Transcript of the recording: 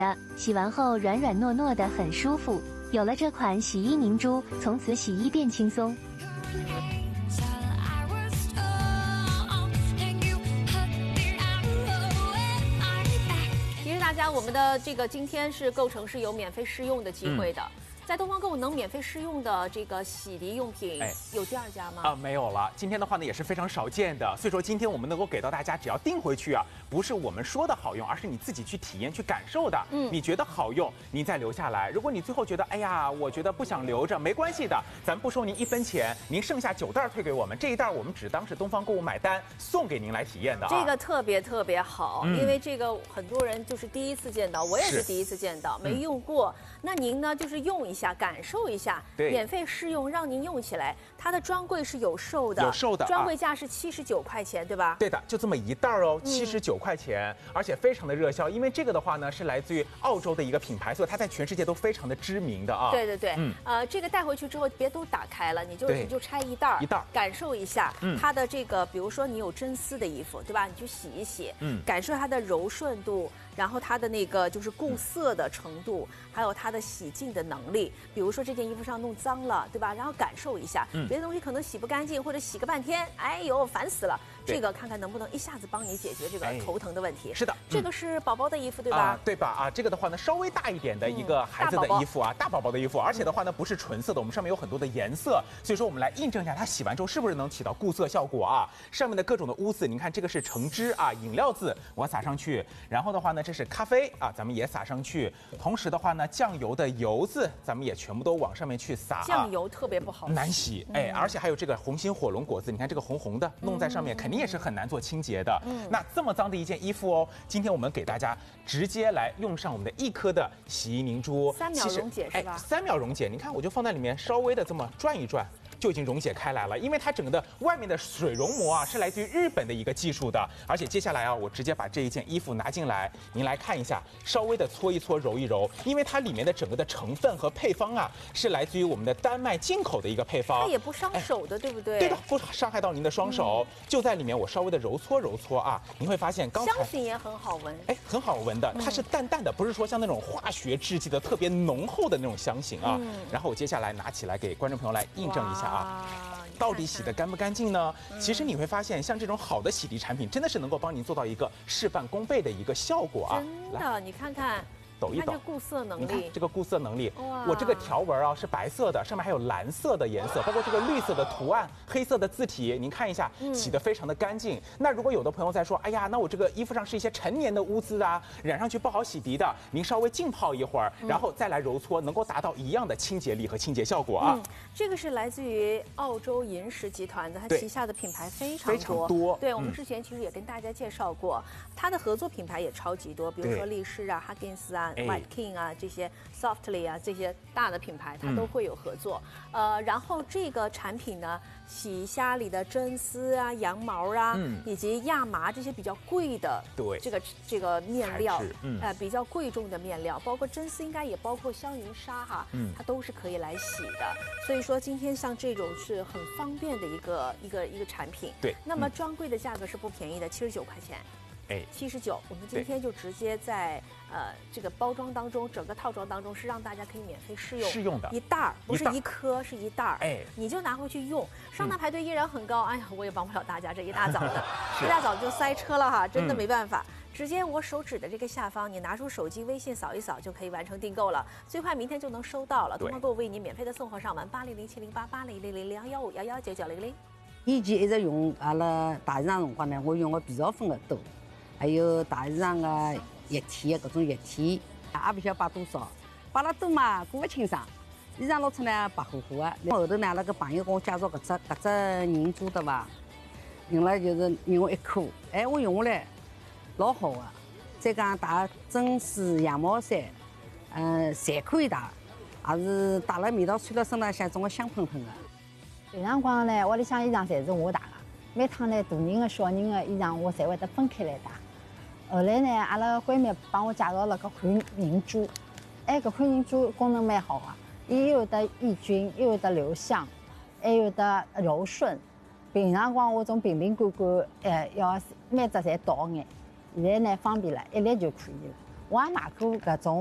洗完后软软糯糯的，很舒服。有了这款洗衣凝珠，从此洗衣变轻松。 提示大家，我们的这个今天是构成是有免费试用的机会的。在东方购物能免费试用的这个洗涤用品，有第二家吗？ 没有了。今天的话呢，也是非常少见的，所以说今天我们能够给到大家，只要订回去啊，不是我们说的好用，而是你自己去体验、去感受的。你觉得好用，您再留下来。如果你最后觉得，哎呀，我觉得不想留着，没关系的，咱不收您1分钱，您剩下9袋退给我们，这一袋我们只当是东方购物买单，送给您来体验的。 这个特别好，因为这个很多人就是第一次见到，我也是第一次见到，没用过。那您呢，就是用一下，感受一下，免费试用，让您用起来。它的专柜是有售的，专柜价是79块钱，对吧？ 对的，就这么一袋哦，79块钱，而且非常的热销。因为这个的话呢，是来自于澳洲的一个品牌，所以它在全世界都非常的知名的啊。 对，这个带回去之后别都打开了，你就拆一袋，感受一下它的这个，比如说你有真丝的衣服，对吧？你去洗一洗，感受它的柔顺度，然后它的那个就是固色的程度，还有它的洗净的能力。比如说这件衣服上弄脏了，对吧？然后感受一下，别的东西可能洗不干净，或者洗个半天，哎呦烦死了。这个看看能不能一下子帮你解决这个头疼的问题。是的，这个是宝宝的衣服，对吧？ 对吧？这个的话呢，稍微大一点的一个孩子的衣服啊，大宝宝的衣服，而且的话呢，不是纯色的，我们上面有很多的颜色，所以说我们来印证一下，它洗完之后是不是能起到固色效果啊？上面的各种的污渍，您看这个是橙汁啊，饮料渍，我撒上去，然后的话呢，这是咖啡啊，咱们也撒上去，同时的话呢，酱油的油渍，咱们也全部都往上面去撒。 酱油特别不好洗， 难洗，而且还有这个红心火龙果子，你看这个红红的弄在上面，肯定也是很难做清洁的。那这么脏的一件衣服哦，今天我们给大家直接来用上我们的1颗的洗衣凝珠 ，3秒溶解是吧 ？3秒溶解，你看我就放在里面，稍微的这么转一转。就已经溶解开来了，因为它整个的外面的水溶膜啊是来自于日本的一个技术的，而且接下来啊，我直接把这一件衣服拿进来，您来看一下，稍微的搓一搓、揉一揉，因为它里面的整个的成分和配方啊是来自于我们的丹麦进口的一个配方， 它也不伤手的，对不对？ 对的，不伤害到您的双手，就在里面我稍微的揉搓啊，你会发现刚才香薰也很好闻， 很好闻的，它是淡淡的，不是说像那种化学制剂的特别浓厚的那种香型啊。然后我接下来拿起来给观众朋友来印证一下啊。到底洗得干不干净呢？其实你会发现，像这种好的洗涤产品，真的是能够帮您做到一个事半功倍的一个效果啊！ 真的，你看看。 抖一抖， 这固色能力， 你看这个固色能力，我这个条纹啊是白色的，上面还有蓝色的颜色，包括这个绿色的图案、黑色的字体，您看一下，洗得非常的干净。那如果有的朋友在说，哎呀，那我这个衣服上是一些陈年的污渍啊，染上去不好洗涤的，您稍微浸泡一会儿，然后再来揉搓，能够达到一样的清洁力和清洁效果啊。 这个是来自于澳洲银石集团的，它旗下的品牌非常多。对，我们之前其实也跟大家介绍过，它的合作品牌也超级多，比如说丽诗啊、哈根斯啊。White King 啊，这些 Softly 啊，这些大的品牌它都会有合作。然后这个产品呢，洗虾里的真丝啊、羊毛啊，以及亚麻这些比较贵的这个面料，比较贵重的面料，包括真丝，应该也包括香云纱哈，它都是可以来洗的。所以说今天像这种是很方便的一个产品。 对， 那么专柜的价格是不便宜的，79块钱。79，我们今天就直接在这个包装当中，整个套装当中是让大家可以免费试用的一袋儿，不是1颗，是一袋儿。你就拿回去用。上那排队依然很高，哎呀，我也帮不了大家，这一大早的，一大早就塞车了哈，真的没办法。直接我手指的这个下方，你拿出手机微信扫一扫就可以完成订购了，最快明天就能收到了。东方购物为您免费的送货上门，8007088000219900。 以前一直用阿拉大市场辰光呢，我用的皮草粉的多。还有大市场的液体的各种液体，也不晓得摆多少，摆了多嘛过不清爽，衣裳露出来白乎乎的。后头呢，那个朋友跟我介绍搿只凝珠对伐？用了就是用1颗，我用下来老好的。再讲打真丝、羊毛衫，侪可以打，也是打了味道穿到身浪向，总归香喷喷的。 有辰光呢，屋里向衣裳侪是我打的，每趟呢大人的、小人的衣裳我侪会得分开来打。后来呢，阿拉闺蜜帮我介绍了搿款凝珠，搿款凝珠功能蛮好的，伊又有得抑菌，又有得留香，还有得柔顺。平常光我种瓶罐罐，要每只侪倒眼，现在呢方便了，1粒就可以了。 我也买过搿种。